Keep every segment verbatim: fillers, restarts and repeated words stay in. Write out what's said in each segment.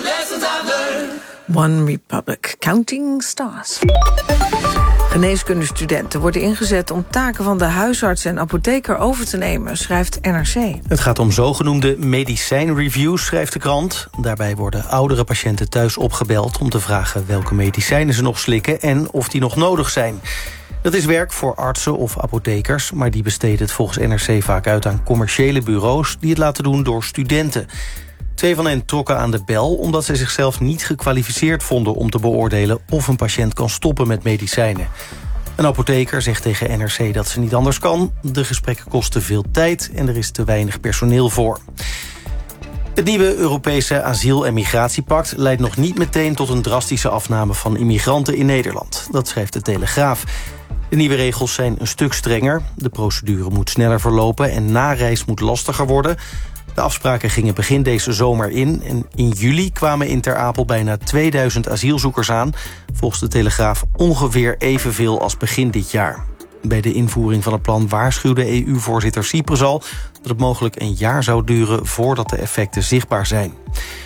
lessons I've learned. One Republic, Counting Stars. Geneeskundestudenten worden ingezet om taken van de huisarts en apotheker over te nemen, schrijft N R C. Het gaat om zogenoemde medicijnreviews, schrijft de krant. Daarbij worden oudere patiënten thuis opgebeld om te vragen welke medicijnen ze nog slikken en of die nog nodig zijn. Dat is werk voor artsen of apothekers, maar die besteden het volgens N R C vaak uit aan commerciële bureaus die het laten doen door studenten. Twee van hen trokken aan de bel omdat ze zichzelf niet gekwalificeerd vonden om te beoordelen of een patiënt kan stoppen met medicijnen. Een apotheker zegt tegen N R C dat ze niet anders kan. De gesprekken kosten veel tijd en er is te weinig personeel voor. Het nieuwe Europese asiel- en migratiepact leidt nog niet meteen tot een drastische afname van immigranten in Nederland. Dat schrijft de Telegraaf. De nieuwe regels zijn een stuk strenger. De procedure moet sneller verlopen en nareis moet lastiger worden. De afspraken gingen begin deze zomer in. En in juli kwamen in Ter Apel bijna tweeduizend asielzoekers aan. Volgens de Telegraaf ongeveer evenveel als begin dit jaar. Bij de invoering van het plan waarschuwde E U-voorzitter Cyprus al dat het mogelijk een jaar zou duren voordat de effecten zichtbaar zijn.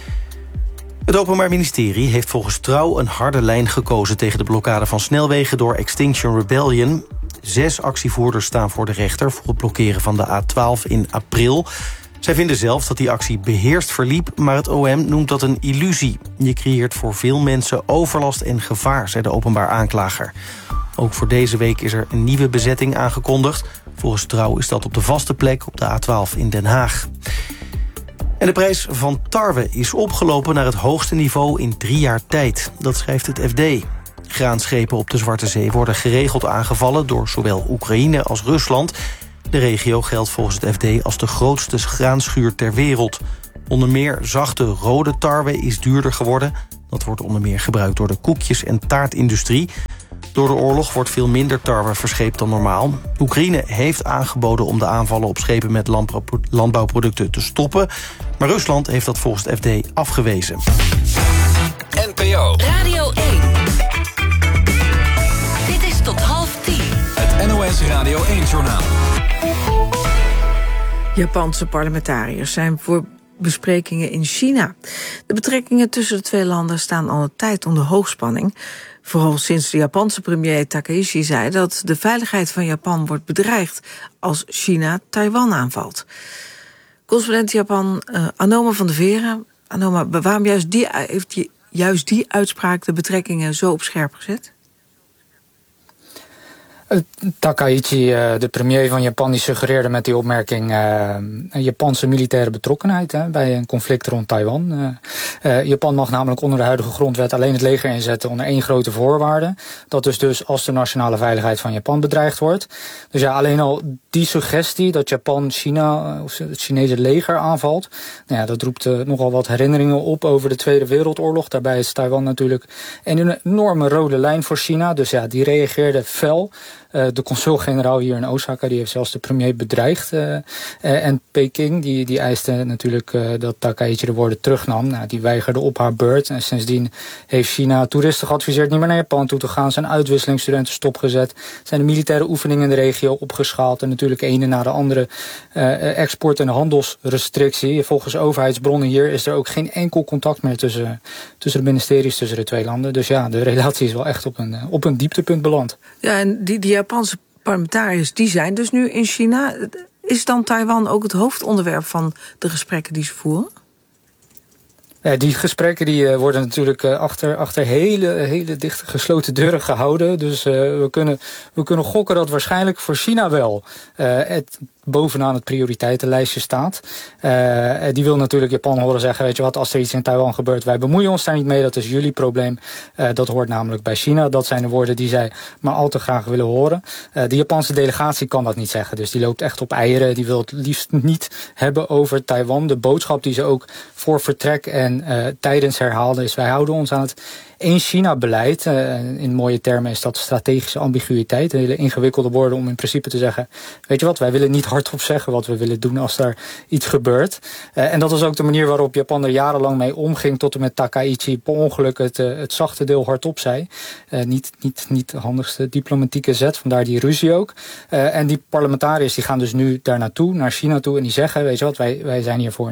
Het Openbaar Ministerie heeft volgens Trouw een harde lijn gekozen tegen de blokkade van snelwegen door Extinction Rebellion. Zes actievoerders staan voor de rechter voor het blokkeren van de A twaalf in april. Zij vinden zelf dat die actie beheerst verliep, maar het O M noemt dat een illusie. Je creëert voor veel mensen overlast en gevaar, zei de openbaar aanklager. Ook voor deze week is er een nieuwe bezetting aangekondigd. Volgens Trouw is dat op de vaste plek op de A twaalf in Den Haag. En de prijs van tarwe is opgelopen naar het hoogste niveau in drie jaar tijd. Dat schrijft het F D. Graanschepen op de Zwarte Zee worden geregeld aangevallen door zowel Oekraïne als Rusland. De regio geldt volgens het F D als de grootste graanschuur ter wereld. Onder meer zachte rode tarwe is duurder geworden. Dat wordt onder meer gebruikt door de koekjes- en taartindustrie. Door de oorlog wordt veel minder tarwe verscheept dan normaal. Oekraïne heeft aangeboden om de aanvallen op schepen met landbouwproducten te stoppen. Maar Rusland heeft dat volgens het F D afgewezen. N P O Radio één. Dit is tot half tien. Het N O S Radio één-journaal. Japanse parlementariërs zijn voor besprekingen in China. De betrekkingen tussen de twee landen staan al een tijd onder hoogspanning. Vooral sinds de Japanse premier Takaichi zei dat de veiligheid van Japan wordt bedreigd als China Taiwan aanvalt. Correspondent Japan, uh, Anoma van der Veren. Anoma, waarom juist die, heeft die, juist die uitspraak de betrekkingen zo op scherp gezet? Takaichi, de premier van Japan, die suggereerde met die opmerking uh, een Japanse militaire betrokkenheid hè, bij een conflict rond Taiwan. Uh, uh, Japan mag namelijk onder de huidige grondwet alleen het leger inzetten onder één grote voorwaarde. Dat is dus als de nationale veiligheid van Japan bedreigd wordt. Dus ja, alleen al die suggestie dat Japan China, of het Chinese leger aanvalt, nou ja, dat roept uh, nogal wat herinneringen op over de Tweede Wereldoorlog. Daarbij is Taiwan natuurlijk een enorme rode lijn voor China. Dus ja, die reageerde fel. Uh, de consul-generaal hier in Osaka die heeft zelfs de premier bedreigd. Uh, uh, en Peking die, die eiste natuurlijk uh, dat Takaichi de woorden terugnam. Nou, die weigerde op haar beurt. En sindsdien heeft China toeristen geadviseerd niet meer naar Japan toe te gaan. Zijn uitwisselingsstudenten stopgezet. Zijn de militaire oefeningen in de regio opgeschaald. En natuurlijk ene na de andere uh, export- en handelsrestrictie. Volgens overheidsbronnen hier is er ook geen enkel contact meer tussen, tussen de ministeries tussen de twee landen. Dus ja, de relatie is wel echt op een, op een dieptepunt beland. Ja, en die, die Japanse parlementariërs die zijn dus nu in China. Is dan Taiwan ook het hoofdonderwerp van de gesprekken die ze voeren? Ja, die gesprekken die, uh, worden natuurlijk uh, achter, achter hele, hele dichte gesloten deuren gehouden. Dus uh, we, kunnen, we kunnen gokken dat waarschijnlijk voor China wel uh, het bovenaan het prioriteitenlijstje staat. Uh, die wil natuurlijk Japan horen zeggen, weet je wat, als er iets in Taiwan gebeurt, wij bemoeien ons daar niet mee, dat is jullie probleem. Uh, dat hoort namelijk bij China. Dat zijn de woorden die zij maar al te graag willen horen. Uh, de Japanse delegatie kan dat niet zeggen, dus die loopt echt op eieren. Die wil het liefst niet hebben over Taiwan. De boodschap die ze ook voor vertrek en uh, tijdens herhaalde is, wij houden ons aan het één China-beleid. Uh, in mooie termen is dat strategische ambiguïteit. Hele ingewikkelde woorden om in principe te zeggen, weet je wat, wij willen niet hardop zeggen wat we willen doen als daar iets gebeurt. Uh, en dat was ook de manier waarop Japan er jarenlang mee omging, tot en met Takaichi per ongeluk het, uh, het zachte deel hardop zei. Uh, niet, niet, niet de handigste diplomatieke zet, vandaar die ruzie ook. Uh, en die parlementariërs die gaan dus nu daar naartoe, naar China toe, en die zeggen, weet je wat, wij, wij zijn hier voor een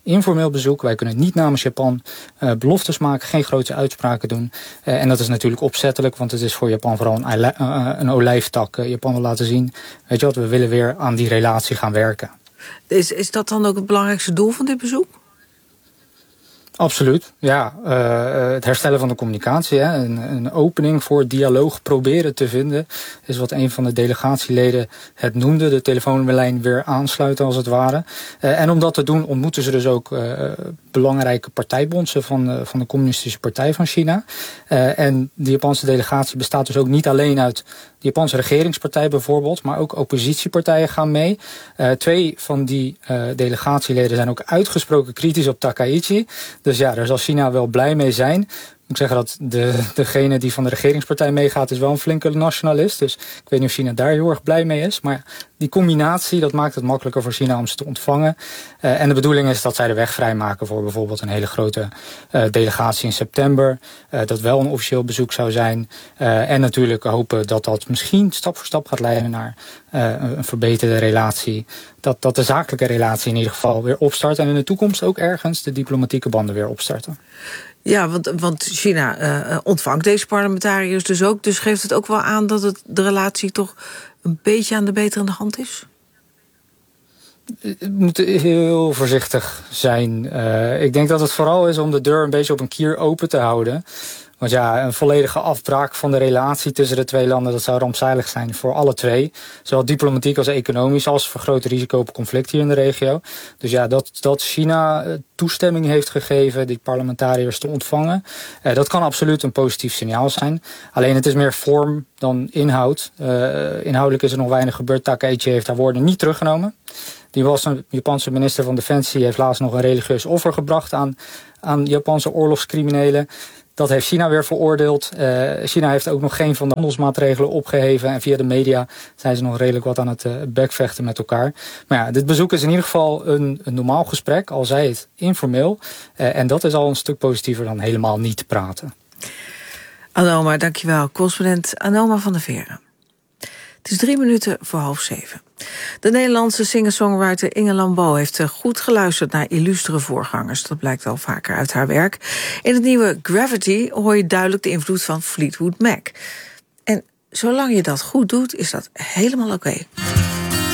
informeel bezoek. Wij kunnen niet namens Japan uh, beloftes maken, geen grote uitspraken doen. Uh, en dat is natuurlijk opzettelijk, want het is voor Japan vooral een, uh, een olijftak. Uh, Japan wil laten zien, weet je wat, we willen weer aan die relatie gaan werken. Is, is dat dan ook het belangrijkste doel van dit bezoek? Absoluut, ja. Uh, het herstellen van de communicatie, hè. Een, een opening voor dialoog proberen te vinden, is wat een van de delegatieleden het noemde. De telefoonlijn weer aansluiten als het ware. Uh, en om dat te doen ontmoeten ze dus ook uh, belangrijke partijbondsen van, uh, van de Communistische Partij van China. Uh, en de Japanse delegatie bestaat dus ook niet alleen uit de Japanse regeringspartij bijvoorbeeld, maar ook oppositiepartijen gaan mee. Uh, twee van die uh, delegatieleden zijn ook uitgesproken kritisch op Takaichi. Dus ja, daar zal China wel blij mee zijn. Ik moet zeggen dat de, degene die van de regeringspartij meegaat is wel een flinke nationalist. Dus ik weet niet of China daar heel erg blij mee is. Maar die combinatie, dat maakt het makkelijker voor China om ze te ontvangen. Uh, en de bedoeling is dat zij de weg vrijmaken voor bijvoorbeeld een hele grote uh, delegatie in september. Uh, dat wel een officieel bezoek zou zijn. Uh, en natuurlijk hopen dat dat misschien stap voor stap gaat leiden naar uh, een verbeterde relatie. Dat, dat de zakelijke relatie in ieder geval weer opstart. En in de toekomst ook ergens de diplomatieke banden weer opstarten. Ja, want, want China uh, ontvangt deze parlementariërs dus ook. Dus geeft het ook wel aan dat het de relatie toch een beetje aan de beterende hand is? We moeten heel voorzichtig zijn. Uh, ik denk dat het vooral is om de deur een beetje op een kier open te houden. Want ja, een volledige afbraak van de relatie tussen de twee landen, dat zou rampzalig zijn voor alle twee. Zowel diplomatiek als economisch, als vergroot risico op conflict hier in de regio. Dus ja, dat, dat China toestemming heeft gegeven die parlementariërs te ontvangen, eh, dat kan absoluut een positief signaal zijn. Alleen het is meer vorm dan inhoud. Uh, inhoudelijk is er nog weinig gebeurd. Takaichi heeft haar woorden niet teruggenomen. Die was een Japanse minister van Defensie, heeft laatst nog een religieus offer gebracht aan, aan Japanse oorlogscriminelen. Dat heeft China weer veroordeeld. Uh, China heeft ook nog geen van de handelsmaatregelen opgeheven. En via de media zijn ze nog redelijk wat aan het uh, bekvechten met elkaar. Maar ja, dit bezoek is in ieder geval een, een normaal gesprek, al zij het informeel. Uh, en dat is al een stuk positiever dan helemaal niet praten. Anoma, dankjewel. Correspondent Anoma van der Veren. Het is drie minuten voor half zeven. De Nederlandse singer-songwriter Inge Lambeau heeft goed geluisterd naar illustere voorgangers. Dat blijkt wel vaker uit haar werk. In het nieuwe Gravity hoor je duidelijk de invloed van Fleetwood Mac. En zolang je dat goed doet, is dat helemaal oké. Okay.